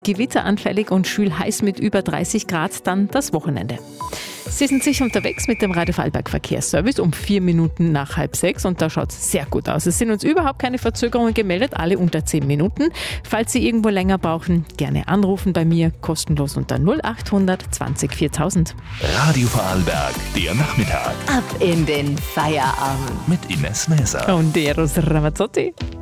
Gewitteranfällig und schwül heiß mit über 30 Grad dann das Wochenende. Sie sind sicher unterwegs mit dem Radio Vorarlberg Verkehrsservice um 4 Minuten nach 5:30 und da schaut es sehr gut aus. Es sind uns überhaupt keine Verzögerungen gemeldet, alle unter 10 Minuten. Falls Sie irgendwo länger brauchen, gerne anrufen bei mir, kostenlos unter 0800 20 4000. Radio Vorarlberg, der Nachmittag. Ab in den Feierabend. Mit Ines Mäser. Und Eros Ramazzotti.